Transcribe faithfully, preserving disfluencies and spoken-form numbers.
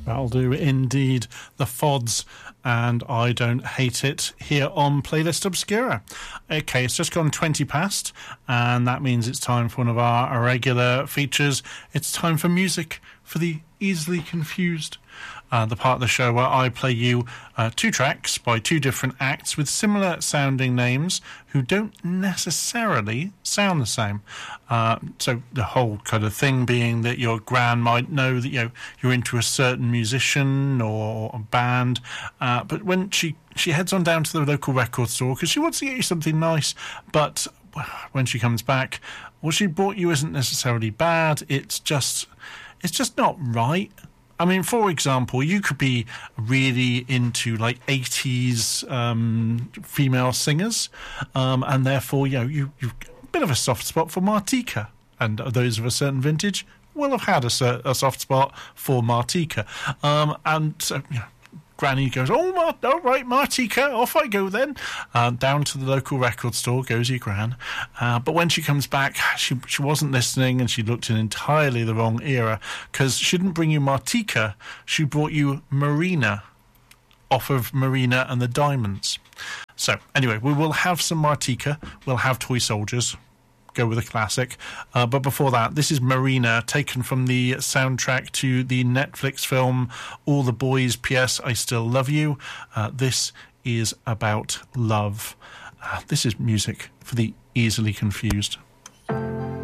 That'll do indeed. The Fods and I Don't Hate It here on Playlist Obscura. Okay, it's just gone twenty past, and that means it's time for one of our regular features. It's time for music for the easily confused. Uh, the part of the show where I play you uh, two tracks by two different acts with similar sounding names who don't necessarily sound the same. Uh, so the whole kind of thing being that your gran might know that, you know, you're into a certain musician or a band, uh, but when she, she heads on down to the local record store because she wants to get you something nice, but when she comes back, what she brought you isn't necessarily bad, it's just, it's just not right. I mean, for example, you could be really into like eighties um, female singers, um, and therefore, you know, you, you've a bit of a soft spot for Martika, and those of a certain vintage will have had a, a soft spot for Martika. Um, and so, you know, Granny goes, oh, Mar- all right, Martika, off I go then. Uh, down to the local record store goes your gran. Uh, but when she comes back, she she wasn't listening and she looked in entirely the wrong era because she didn't bring you Martika, she brought you Marina off of Marina and the Diamonds. So, anyway, we will have some Martika, we'll have Toy Soldiers, go with a classic. Uh, but before that, this is Marina, taken from the soundtrack to the Netflix film All the Boys, P S I Still Love You. Uh, this is about love. Uh, this is music for the easily confused.